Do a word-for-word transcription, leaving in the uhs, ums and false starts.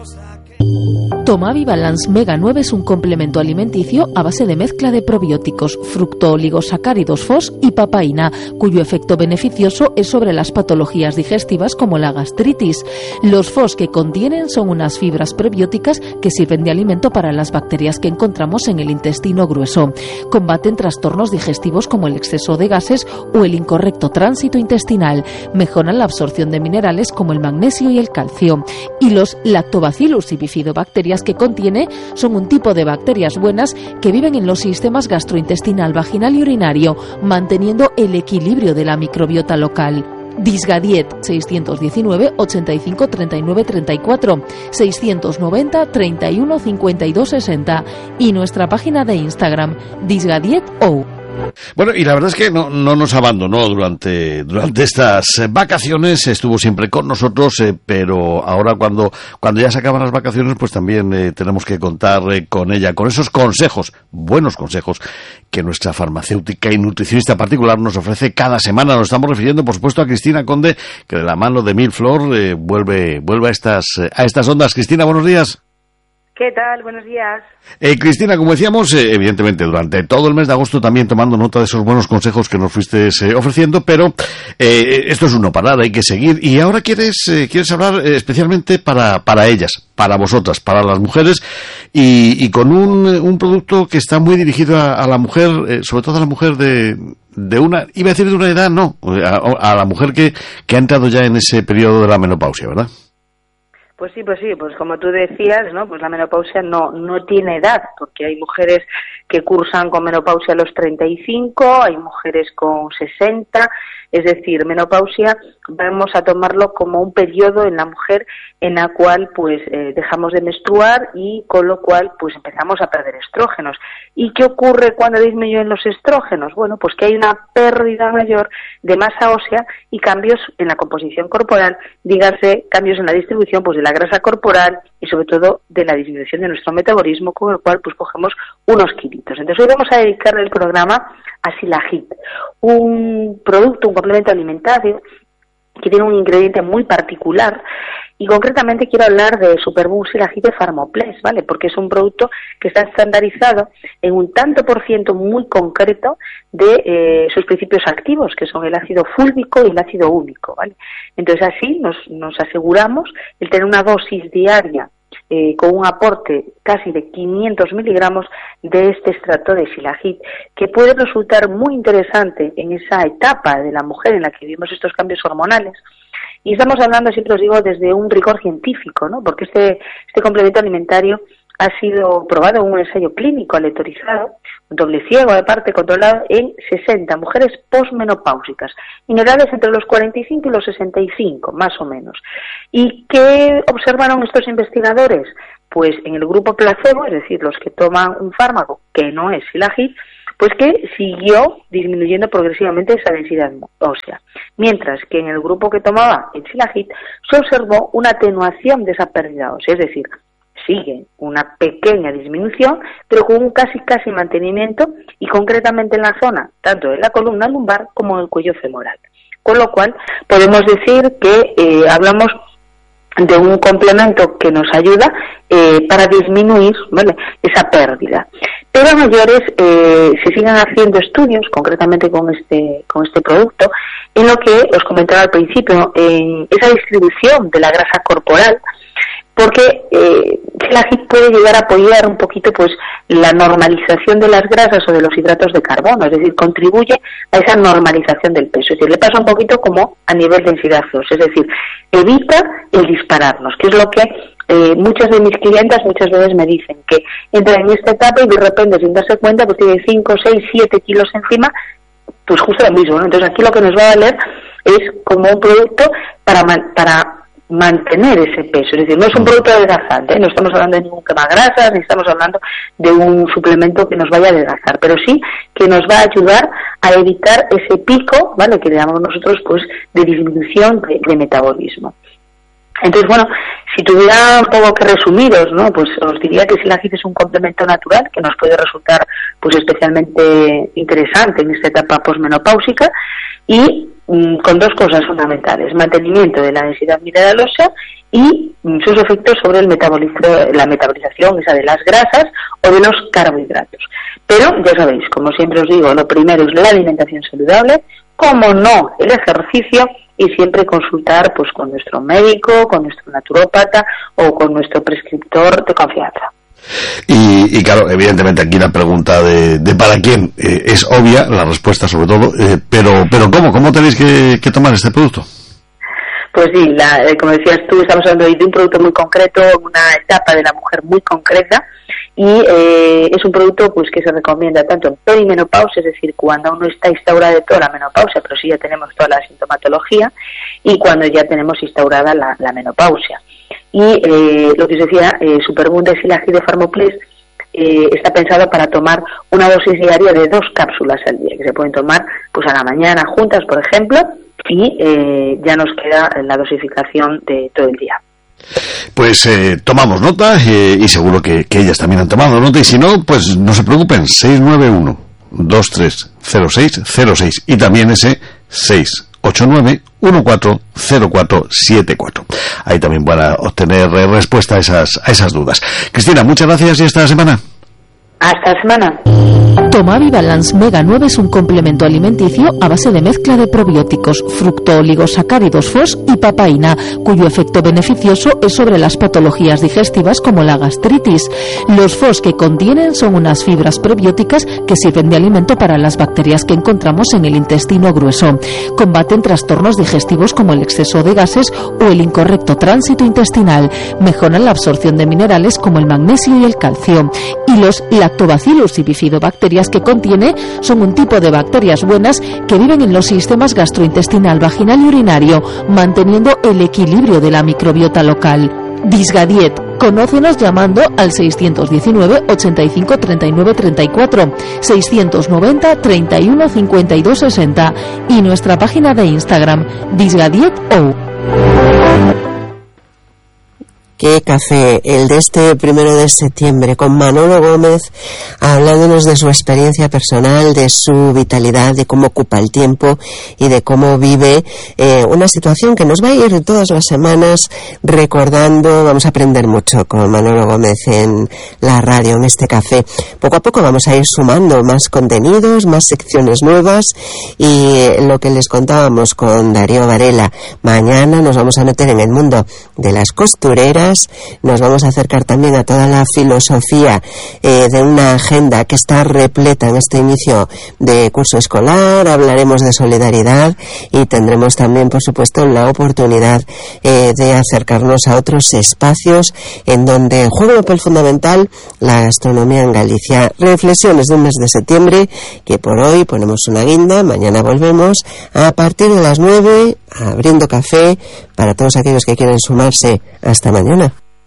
Tomavi Balance Mega nueve es un complemento alimenticio a base de mezcla de probióticos, fructooligosacáridos F O S y papaína, cuyo efecto beneficioso es sobre las patologías digestivas como la gastritis. Los F O S que contienen son unas fibras prebióticas que sirven de alimento para las bacterias que encontramos en el intestino grueso. Combaten trastornos digestivos como el exceso de gases o el incorrecto tránsito intestinal. Mejoran la absorción de minerales como el magnesio y el calcio. Y los lactobacillus y bifidobacterias que contiene son un tipo de bacterias buenas que viven en los sistemas gastrointestinal, vaginal y urinario, manteniendo el equilibrio de la microbiota local. Disgadiet seiscientos diecinueve ochenta y cinco treinta y nueve treinta y cuatro, seiscientos noventa treinta y uno cincuenta y dos sesenta y nuestra página de Instagram Disgadiet O. Bueno, y la verdad es que no, no nos abandonó durante durante estas vacaciones, estuvo siempre con nosotros, eh, pero ahora cuando cuando ya se acaban las vacaciones, pues también eh, tenemos que contar eh, con ella, con esos consejos, buenos consejos, que nuestra farmacéutica y nutricionista particular nos ofrece cada semana. Nos estamos refiriendo, por supuesto, a Cristina Conde, que de la mano de Milflor eh, vuelve vuelve a estas a estas ondas. Cristina, buenos días. ¿Qué tal? Buenos días. Eh, Cristina, como decíamos, eh, evidentemente durante todo el mes de agosto también tomando nota de esos buenos consejos que nos fuiste eh, ofreciendo, pero eh, esto es un no parar, hay que seguir. Y ahora quieres eh, quieres hablar eh, especialmente para para ellas, para vosotras, para las mujeres, y, y con un, un producto que está muy dirigido a, a la mujer, eh, sobre todo a la mujer de, de una, iba a decir de una edad, no, a, a la mujer que, que ha entrado ya en ese periodo de la menopausia, ¿verdad? Pues sí, pues sí, pues como tú decías, ¿no? Pues la menopausia no no tiene edad, porque hay mujeres que cursan con menopausia a los treinta y cinco, hay mujeres con sesenta, es decir, menopausia vamos a tomarlo como un periodo en la mujer en la cual pues eh, dejamos de menstruar y con lo cual pues empezamos a perder estrógenos. ¿Y qué ocurre cuando disminuyen los estrógenos? Bueno, pues que hay una pérdida mayor de masa ósea y cambios en la composición corporal, dígase cambios en la distribución pues de la grasa corporal y sobre todo de la disminución de nuestro metabolismo, con el cual pues cogemos unos kilitos. Entonces hoy vamos a dedicar el programa a Silagit, un producto, un complemento alimentario que tiene un ingrediente muy particular, y concretamente quiero hablar de Superboom Silagit de Pharmoplex, ¿vale? Porque es un producto que está estandarizado en un tanto por ciento muy concreto de eh, sus principios activos, que son el ácido fúlvico y el ácido úmico, ¿vale? Entonces así nos, nos aseguramos el tener una dosis diaria Eh, con un aporte casi de quinientos miligramos de este extracto de Silagit, que puede resultar muy interesante en esa etapa de la mujer en la que vivimos estos cambios hormonales. Y estamos hablando, siempre os digo, desde un rigor científico, ¿no? Porque este, este complemento alimentario ha sido probado en un ensayo clínico aleatorizado, doble ciego, aparte controlado, en sesenta mujeres posmenopáusicas, en edades entre los cuarenta y cinco y los sesenta y cinco, más o menos. ¿Y qué observaron estos investigadores? Pues en el grupo placebo, es decir, los que toman un fármaco que no es Silagit, pues que siguió disminuyendo progresivamente esa densidad ósea. Mientras que en el grupo que tomaba el Silagit se observó una atenuación de esa pérdida ósea, es decir, sigue una pequeña disminución, pero con un casi casi mantenimiento, y concretamente en la zona tanto de la columna lumbar como en el cuello femoral. Con lo cual podemos decir que eh, hablamos de un complemento que nos ayuda eh, para disminuir, ¿vale?, esa pérdida. Pero a mayores eh, se siguen haciendo estudios, concretamente con este con este producto, en lo que os comentaba al principio, en esa distribución de la grasa corporal, porque eh, Silagit puede llegar a apoyar un poquito pues la normalización de las grasas o de los hidratos de carbono, es decir, contribuye a esa normalización del peso, es decir, le pasa un poquito como a nivel de densidad ósea, es decir, evita el dispararnos, que es lo que eh, muchas de mis clientas muchas veces me dicen, que entran en esta etapa y de repente sin darse cuenta pues tienen cinco, seis, siete kilos encima, pues justo lo mismo, ¿no? Entonces aquí lo que nos va a valer es como un producto para para mantener ese peso, es decir, no es un producto adelgazante, ¿eh? No estamos hablando de ningún quemagrasas, ni estamos hablando de un suplemento que nos vaya a adelgazar, pero sí que nos va a ayudar a evitar ese pico, ¿vale?, que le llamamos nosotros pues de disminución de, de metabolismo. Entonces, bueno, si tuviera un poco que resumiros, ¿no? Pues os diría que Silagit es un complemento natural que nos puede resultar pues especialmente interesante en esta etapa posmenopáusica y mmm, con dos cosas fundamentales: mantenimiento de la densidad mineral ósea y mmm, sus efectos sobre el metabolizo, la metabolización esa de las grasas o de los carbohidratos. Pero ya sabéis, como siempre os digo, lo primero es la alimentación saludable, como no el ejercicio, y siempre consultar pues con nuestro médico, con nuestro naturópata o con nuestro prescriptor de confianza. Y, y claro, evidentemente aquí la pregunta de, de para quién eh, es obvia, la respuesta sobre todo, eh, pero pero ¿cómo? ¿Cómo tenéis que, que tomar este producto? Pues sí, la, eh, como decías tú, estamos hablando de un producto muy concreto, una etapa de la mujer muy concreta, y eh, es un producto pues que se recomienda tanto en perimenopausia, es decir, cuando aún no está instaurada de toda la menopausia, pero sí ya tenemos toda la sintomatología, y cuando ya tenemos instaurada la, la menopausia. Y eh, lo que os decía, eh, Superbund de Silagit de Pharmoplex eh, está pensado para tomar una dosis diaria de dos cápsulas al día, que se pueden tomar pues a la mañana juntas, por ejemplo, y eh, ya nos queda la dosificación de todo el día. Pues eh, tomamos nota eh, y seguro que, que ellas también han tomado nota, y si no, pues no se preocupen, seis nueve uno, dos tres cero seis cero seis y también ese seis ocho nueve uno cuatro cero cuatro siete cuatro. Ahí también para obtener eh, respuesta a esas, a esas dudas. Cristina, muchas gracias y hasta la semana. Hasta la semana. Tomavi Balance Mega nueve es un complemento alimenticio a base de mezcla de probióticos, fructooligosacáridos F O S y papaína, cuyo efecto beneficioso es sobre las patologías digestivas como la gastritis. Los F O S que contienen son unas fibras prebióticas que sirven de alimento para las bacterias que encontramos en el intestino grueso. Combaten trastornos digestivos como el exceso de gases o el incorrecto tránsito intestinal. Mejoran la absorción de minerales como el magnesio y el calcio. Y los lactobacillus y bifidobacterias que contiene son un tipo de bacterias buenas que viven en los sistemas gastrointestinal, vaginal y urinario, manteniendo el equilibrio de la microbiota local. Disgadiet. Conócenos llamando al seiscientos diecinueve ochenta y cinco treinta y nueve treinta y cuatro, seiscientos noventa treinta y uno cincuenta y dos sesenta y nuestra página de Instagram, disgadiet.o. Qué café, el de este primero de septiembre, con Manolo Gómez, hablándonos de su experiencia personal, de su vitalidad, de cómo ocupa el tiempo y de cómo vive eh, una situación que nos va a ir todas las semanas recordando. Vamos a aprender mucho con Manolo Gómez en la radio, en este café. Poco a poco vamos a ir sumando más contenidos, más secciones nuevas, y lo que les contábamos con Darío Varela, mañana nos vamos a meter en el mundo de las costureras. Nos vamos a acercar también a toda la filosofía eh, de una agenda que está repleta en este inicio de curso escolar. Hablaremos de solidaridad y tendremos también, por supuesto, la oportunidad eh, de acercarnos a otros espacios en donde juega un papel fundamental la gastronomía en Galicia. Reflexiones de un mes de septiembre que por hoy ponemos una guinda. Mañana volvemos a partir de las nueve, abriendo café para todos aquellos que quieren sumarse. Hasta mañana.